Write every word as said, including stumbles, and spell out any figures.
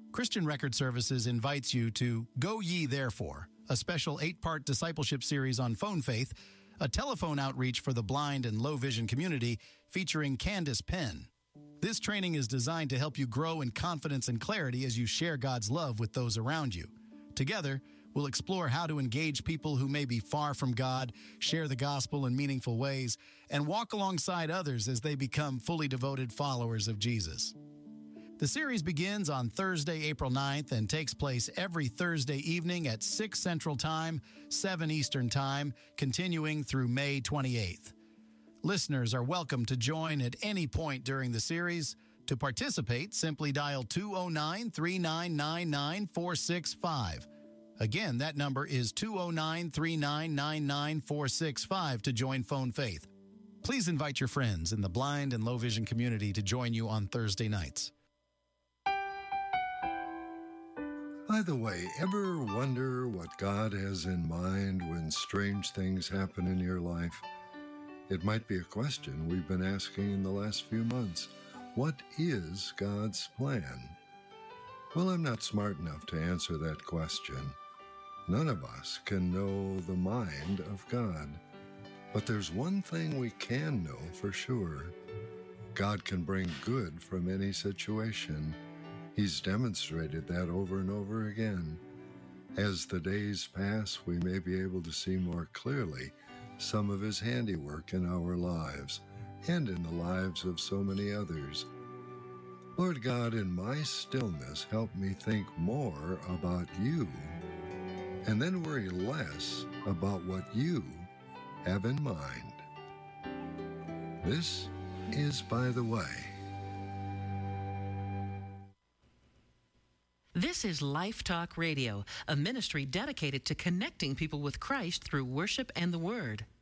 Christian Record Services invites you to Go Ye Therefore, a special eight-part discipleship series on phone faith, a telephone outreach for the blind and low vision community featuring Candace Penn. This training is designed to help you grow in confidence and clarity as you share God's love with those around you. Together, we'll explore how to engage people who may be far from God, share the gospel in meaningful ways, and walk alongside others as they become fully devoted followers of Jesus. The series begins on Thursday, April ninth, and takes place every Thursday evening at six Central Time, seven Eastern Time, continuing through May twenty-eighth. Listeners are welcome to join at any point during the series. To participate, simply dial two oh nine, three nine nine, nine four six five. Again, that number is two oh nine, three nine nine, nine four six five to join Phone Faith. Please invite your friends in the blind and low vision community to join you on Thursday nights. By the way, ever wonder what God has in mind when strange things happen in your life? It might be a question we've been asking in the last few months. What is God's plan? Well, I'm not smart enough to answer that question. None of us can know the mind of God. But there's one thing we can know for sure. God can bring good from any situation. He's demonstrated that over and over again. As the days pass, we may be able to see more clearly some of his handiwork in our lives and in the lives of so many others. Lord God, in my stillness, help me think more about you and then worry less about what you have in mind. This is By the Way. This is Life Talk Radio, a ministry dedicated to connecting people with Christ through worship and the Word.